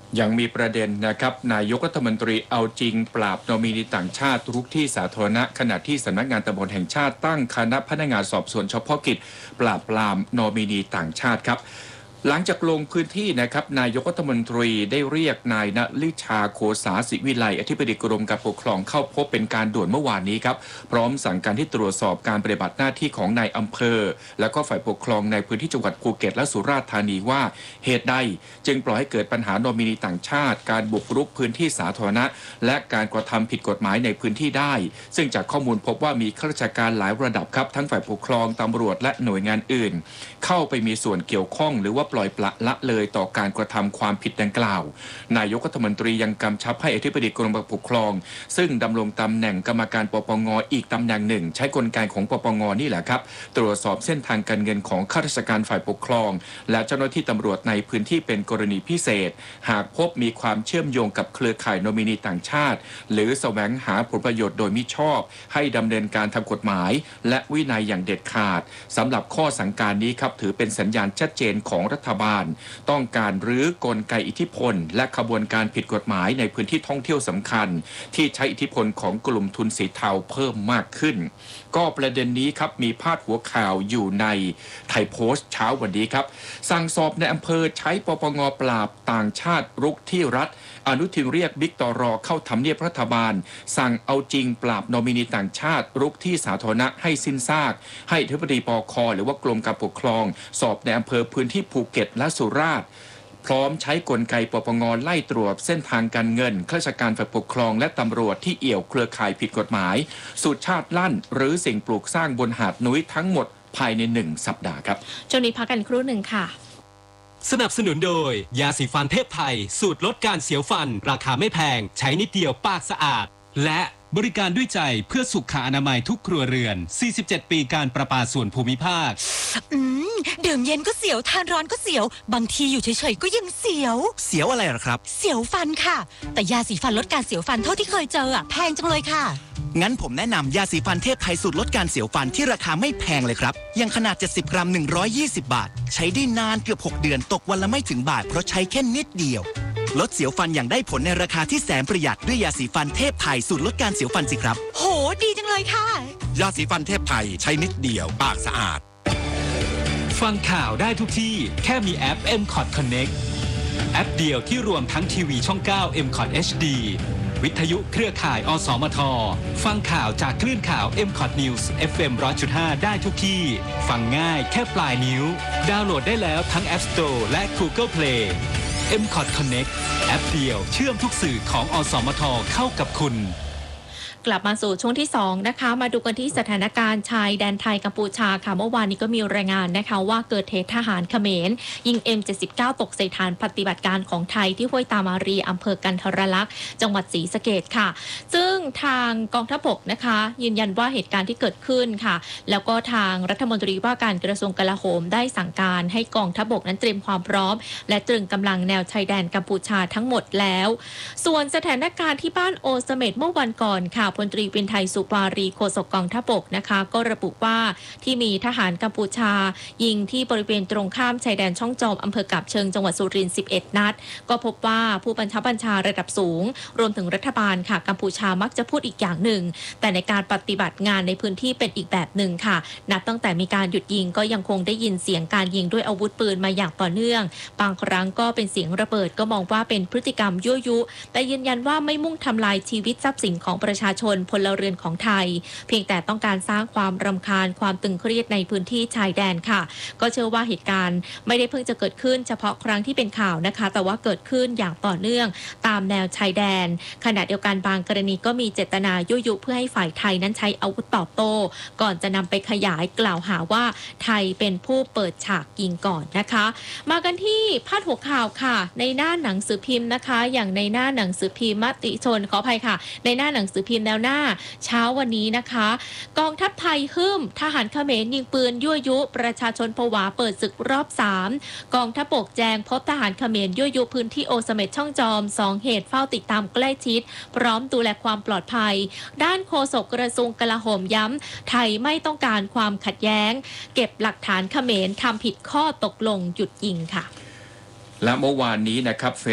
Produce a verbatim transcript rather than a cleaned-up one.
ยังมีประเด็นนะครับนายกรัฐมนตรีเอาจริงปราบนอมินีต่างชาติรุกที่สาธารณะขณะที่สำนักงานตำรวจแห่งชาติตั้งคณะพนักงานสอบสวนเฉพาะกิจปราบปรามนอมินีต่างชาติครับหลังจากลงพื้นที่นะครับนายกรัฐมนตรีได้เรียกนายณฤชาโคสาศิวิไลอธิบดีกรมการปกครองเข้าพบเป็นการด่วนเมื่อวานนี้ครับพร้อมสั่งการที่ตรวจสอบการปฏิบัติหน้าที่ของนายอำเภอและก็ฝ่ายปกครองในพื้นที่จังหวัดภูเก็ตและสุราษฎร์ธานีว่าเหตุใดจึงปล่อยให้เกิดปัญหานอมินีต่างชาติการบุกรุกพื้นที่สาธารณะและการกระทำผิดกฎหมายในพื้นที่ได้ซึ่งจากข้อมูลพบว่ามีข้าราชการหลายระดับครับทั้งฝ่ายปกครองตำรวจและหน่วยงานอื่นเข้าไปมีส่วนเกี่ยวข้องหรือว่าปล่อยปละละเลยต่อการกระทำความผิดดังกล่าวนายกรัฐมนตรียังกำชับให้อธิบดีกรมการปกครองซึ่งดำรงตำแหน่งกรรมการปปงอีกตำแหน่งหนึ่งใช้กลไกของปปงนี่แหละครับตรวจสอบเส้นทางการเงินของข้าราชการฝ่ายปกครองและเจ้าหน้าที่ตำรวจในพื้นที่เป็นกรณีพิเศษหากพบมีความเชื่อมโยงกับเครือข่ายนอมินีต่างชาติหรือแสวงหาผลประโยชน์โดยมิชอบให้ดำเนินการทางกฎหมายและวินัยอย่างเด็ดขาดสำหรับข้อสั่งการนี้ครับถือเป็นสัญญาณชัดเจนของรัฐบาลต้องการรื้อกลไกอิทธิพลและขบวนการผิดกฎหมายในพื้นที่ท่องเที่ยวสำคัญที่ใช้อิทธิพลของกลุ่มทุนสีเทาเพิ่มมากขึ้นก็ประเด็นนี้ครับมีพาดหัวข่าวอยู่ในไทยโพสต์เช้าวันนี้ครับสั่งสอบในอำเภอใช้ปปงปราบต่างชาติรุกที่รัฐอนุทินเรียกบิ๊กตรเข้าทำเนียบรัฐบาลสั่งเอาจริงปราบนอมินีต่างชาติรุกที่สาธารณะให้สิ้นซากให้อธิบดีปคหรือว่ากรมการปกครองสอบในอำเภอพื้นที่ภูเก็ตและสุราษฎร์พร้อมใช้กลไกปปงไล่ตรวจเส้นทางการเงินข้าราชการฝ่ายปกครองและตำรวจที่เอี่ยวเครือข่ายผิดกฎหมายสุชาติลั่นหรือสิ่งปลูกสร้างบนหาดนุ้ยทั้งหมดภายในหนึ่งสัปดาห์ครับช่วงนี้พักกันครู่หนึ่งค่ะสนับสนุนโดยยาสีฟันเทพไทยสูตรลดการเสียวฟันราคาไม่แพงใช้นิดเดียวปากสะอาดและบริการด้วยใจเพื่อสุขอนามัยทุกครัวเรือนสี่สิบเจ็ดปีการประปาส่วนภูมิภาคอืมดื่มเย็นก็เสียวทานร้อนก็เสียวบางทีอยู่เฉยๆก็ยังเสียวเสียวอะไรหรอครับเสียวฟันค่ะแต่ยาสีฟันลดการเสียวฟันเท่าที่เคยเจออ่ะแพงจังเลยค่ะงั้นผมแนะนำยาสีฟันเทพไทยสูตรลดการเสียวฟันที่ราคาไม่แพงเลยครับอย่างขนาดเจ็ดสิบกรัมหนึ่งร้อยยี่สิบบาทใช้ได้นานเกือบหกเดือนตกวันละไม่ถึงบาทเพราะใช้แค่นิดเดียวลดเสียวฟันอย่างได้ผลในราคาที่แสนประหยัดด้วยยาสีฟันเทพไทยสูตรลดการเสียวฟันสิครับโหดีจังเลยค่ะยาสีฟันเทพไทยใช้นิดเดียวปากสะอาดฟังข่าวได้ทุกที่แค่มีแอป เอ็ม คอท Connect แอปเดียวที่รวมทั้งทีวีช่อง เก้า เอ็ม คอท เอช ดี วิทยุเครือข่าย อสมท ฟังข่าวจากคลื่นข่าว เอ็ม คอท News เอฟ เอ็ม หนึ่งร้อยจุดห้า ได้ทุกที่ฟังง่ายแค่ปลายนิ้วดาวน์โหลดได้แล้วทั้ง App Store และ Google Play เอ็ม คอท Connect แอปเดียวเชื่อมทุกสื่อของอสมทเข้ากับคุณกลับมาสู่ช่วงที่สองนะคะมาดูกันที่สถานการณ์ชายแดนไทยกัมพูชาค่ะเมื่อวานนี้ก็มีรายงานนะคะว่าเกิดเหตุทหารเขมรยิง เอ็ม เจ็ดสิบเก้า ตกใส่ฐานปฏิบัติการของไทยที่ห้วยตามารีอำเภอกันทรลักษณ์จังหวัดศรีสะเกษค่ะซึ่งทางกองทัพบกนะคะยืนยันว่าเหตุการณ์ที่เกิดขึ้นค่ะแล้วก็ทางรัฐมนตรีว่าการกระทรวงกลาโหมได้สั่งการให้กองทัพบกนั้นเตรียมความพร้อมและตรึงกำลังแนวชายแดนกัมพูชาทั้งหมดแล้วส่วนสถานการณ์ที่บ้านโอเสเม็ดเมื่อวันก่อนค่ะพลตรีวินไทยสุวารีโฆษกกองทัพบกนะคะก็ระบุว่าที่มีทหารกัมพูชายิงที่บริเวณตรงข้ามชายแดนช่องจอมอำเภอกาบเชิงจังหวัดสุรินทร์สิบเอ็ดนัดก็พบว่าผู้บัญชาบัญชาระดับสูงรวมถึงรัฐบาลค่ะกัมพูชามักจะพูดอีกอย่างหนึ่งแต่ในการปฏิบัติงานในพื้นที่เป็นอีกแบบหนึ่งค่ะนับตั้งแต่มีการหยุดยิงก็ยังคงได้ยินเสียงการยิงด้วยอาวุธปืนมาอย่างต่อเนื่องบางครั้งก็เป็นเสียงระเบิดก็มองว่าเป็นพฤติกรรมยั่วยุแต่ยืนยันว่าไม่มุ่งทำลายชีวิตทรัพย์สินของประชาชนพลเรือนของไทยเพียงแต่ต้องการสร้างความรำคาญความตึงเครียดในพื้นที่ชายแดนค่ะก็เชื่อว่าเหตุการณ์ไม่ได้เพิ่งจะเกิดขึ้นเฉพาะครั้งที่เป็นข่าวนะคะแต่ว่าเกิดขึ้นอย่างต่อเนื่องตามแนวชายแดนขณะเดียวกันบางกรณีก็มีเจตนายั่วยุเพื่อให้ฝ่ายไทยนั้นใช้อาวุธตอบโต้ก่อนจะนำไปขยายกล่าวหาว่าไทยเป็นผู้เปิดฉากยิงก่อนนะคะมากันที่พาดหัวข่าวค่ะในหน้าหนังสือพิมพ์นะคะอย่างในหน้าหนังสือพิมพ์มติชนขออภัยค่ะในหน้าหนังสือพิมพ์แนวหน้าเช้าวันนี้นะคะกองทัพไทยฮึ่มทหารเขมรยิงปืนยั่วยุประชาชนผวาเปิดศึกรอบสามกองทัพบกแจงพบทหารเขมรยั่วยุพื้นที่โอเสเม็ดช่องจอมสองเหตุเฝ้าติดตามใกล้ชิดพร้อมดูแลความปลอดภัยด้านโฆษกกระทรวงกลาโหมย้ำไทยไม่ต้องการความขัดแย้งเก็บหลักฐานเขมรทำผิดข้อตกลงหยุดยิงค่ะและเมื่อวานนี้นะครับ